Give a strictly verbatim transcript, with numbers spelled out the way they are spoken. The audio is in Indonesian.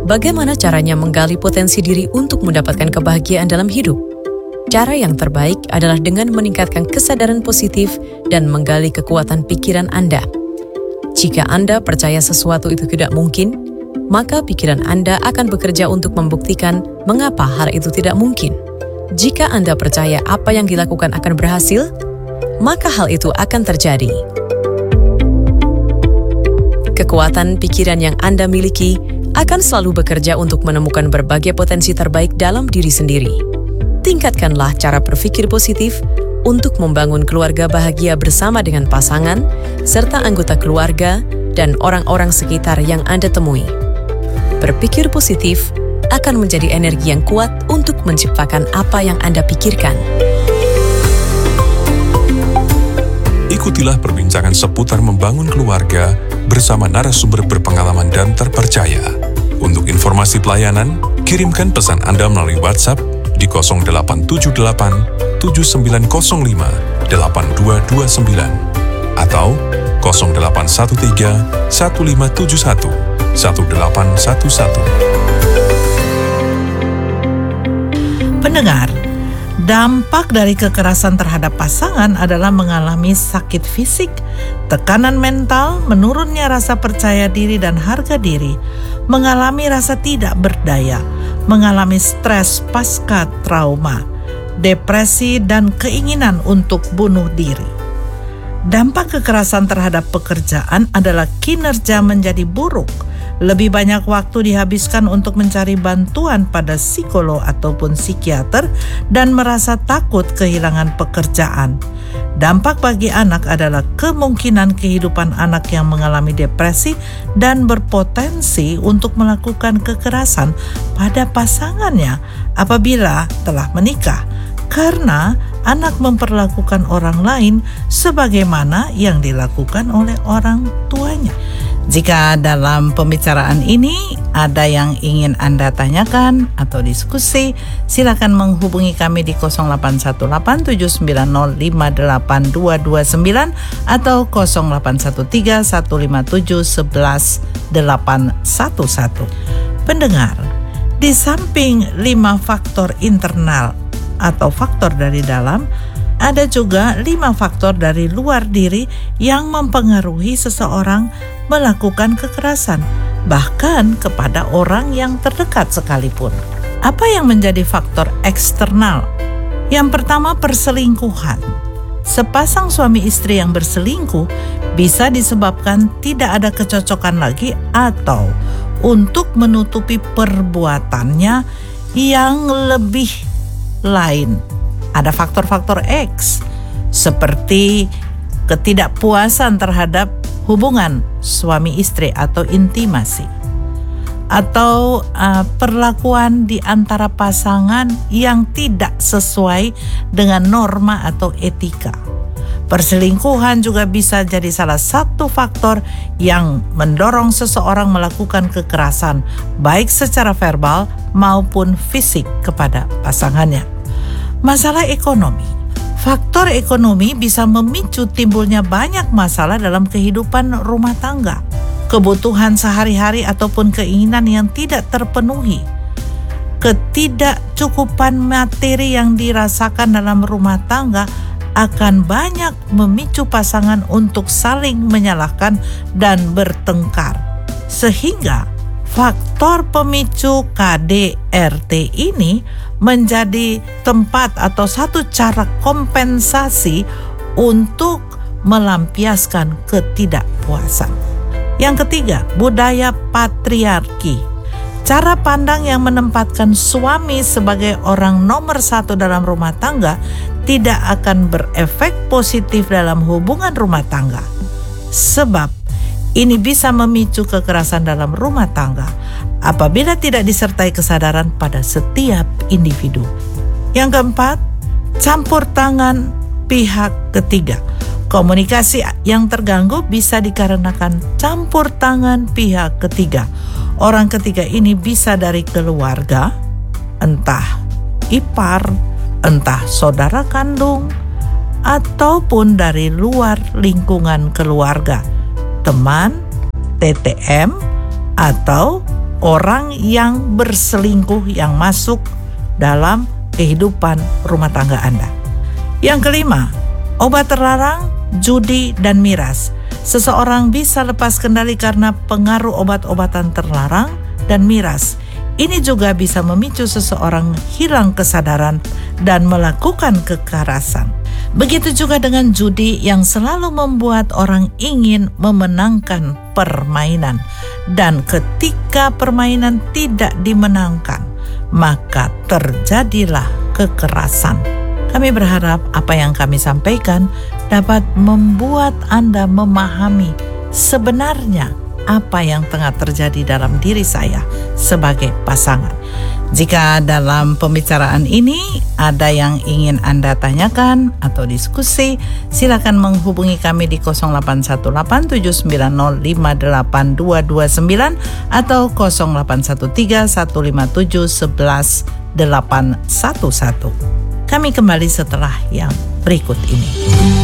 Bagaimana caranya menggali potensi diri untuk mendapatkan kebahagiaan dalam hidup? Cara yang terbaik adalah dengan meningkatkan kesadaran positif dan menggali kekuatan pikiran Anda. Jika Anda percaya sesuatu itu tidak mungkin, maka pikiran Anda akan bekerja untuk membuktikan mengapa hal itu tidak mungkin. Jika Anda percaya apa yang dilakukan akan berhasil, maka hal itu akan terjadi. Kekuatan pikiran yang Anda miliki akan selalu bekerja untuk menemukan berbagai potensi terbaik dalam diri sendiri. Tingkatkanlah cara berpikir positif untuk membangun keluarga bahagia bersama dengan pasangan, serta anggota keluarga dan orang-orang sekitar yang Anda temui. Berpikir positif akan menjadi energi yang kuat untuk menciptakan apa yang Anda pikirkan. Ikutilah perbincangan seputar membangun keluarga bersama narasumber berpengalaman dan terpercaya. Untuk informasi pelayanan, kirimkan pesan Anda melalui WhatsApp di nol delapan tujuh delapan tujuh sembilan nol lima delapan dua dua sembilan atau nol delapan satu tiga satu lima tujuh satu satu delapan satu satu. Pendengar, dampak dari kekerasan terhadap pasangan adalah mengalami sakit fisik, tekanan mental, menurunnya rasa percaya diri dan harga diri, mengalami rasa tidak berdaya, mengalami stres pasca trauma, depresi, dan keinginan untuk bunuh diri. Dampak kekerasan terhadap pekerjaan adalah kinerja menjadi buruk. Lebih banyak waktu dihabiskan untuk mencari bantuan pada psikolog ataupun psikiater dan merasa takut kehilangan pekerjaan. Dampak bagi anak adalah kemungkinan kehidupan anak yang mengalami depresi dan berpotensi untuk melakukan kekerasan pada pasangannya apabila telah menikah, karena anak memperlakukan orang lain sebagaimana yang dilakukan oleh orang tuanya. Jika dalam pembicaraan ini ada yang ingin Anda tanyakan atau diskusi, silakan menghubungi kami di nol delapan satu delapan tujuh sembilan nol lima delapan dua dua sembilan atau nol delapan satu tiga satu lima tujuh satu satu delapan satu satu. Pendengar, di samping lima faktor internal atau faktor dari dalam, ada juga lima faktor dari luar diri yang mempengaruhi seseorang melakukan kekerasan, bahkan kepada orang yang terdekat sekalipun. Apa yang menjadi faktor eksternal? Yang pertama, perselingkuhan. Sepasang suami istri yang berselingkuh bisa disebabkan tidak ada kecocokan lagi atau untuk menutupi perbuatannya yang lebih lain. Ada faktor-faktor X seperti ketidakpuasan terhadap hubungan suami istri atau intimasi, atau uh, perlakuan di antara pasangan yang tidak sesuai dengan norma atau etika. Perselingkuhan juga bisa jadi salah satu faktor yang mendorong seseorang melakukan kekerasan baik secara verbal maupun fisik kepada pasangannya. Masalah ekonomi. Faktor ekonomi bisa memicu timbulnya banyak masalah dalam kehidupan rumah tangga. Kebutuhan sehari-hari ataupun keinginan yang tidak terpenuhi. Ketidakcukupan materi yang dirasakan dalam rumah tangga akan banyak memicu pasangan untuk saling menyalahkan dan bertengkar. Sehingga faktor pemicu K D R T ini menjadi tempat atau satu cara kompensasi untuk melampiaskan ketidakpuasan. Yang ketiga, budaya patriarki. Cara pandang yang menempatkan suami sebagai orang nomor satu dalam rumah tangga tidak akan berefek positif dalam hubungan rumah tangga. Sebab ini bisa memicu kekerasan dalam rumah tangga apabila tidak disertai kesadaran pada setiap individu. Yang keempat, campur tangan pihak ketiga. Komunikasi yang terganggu bisa dikarenakan campur tangan pihak ketiga. Orang ketiga ini bisa dari keluarga, entah ipar, entah saudara kandung, ataupun dari luar lingkungan keluarga, teman, T T M, atau orang yang berselingkuh yang masuk dalam kehidupan rumah tangga Anda. Yang kelima, obat terlarang, judi, dan miras. Seseorang bisa lepas kendali karena pengaruh obat-obatan terlarang dan miras. Ini juga bisa memicu seseorang hilang kesadaran dan melakukan kekerasan. Begitu juga dengan judi yang selalu membuat orang ingin memenangkan permainan. Dan ketika permainan tidak dimenangkan, maka terjadilah kekerasan. Kami berharap apa yang kami sampaikan dapat membuat Anda memahami sebenarnya apa yang tengah terjadi dalam diri saya sebagai pasangan. Jika dalam pembicaraan ini ada yang ingin Anda tanyakan atau diskusi, silakan menghubungi kami di nol delapan satu delapan tujuh sembilan nol lima delapan dua dua sembilan atau nol delapan satu tiga satu lima tujuh satu satu delapan satu satu. Kami kembali setelah yang berikut ini.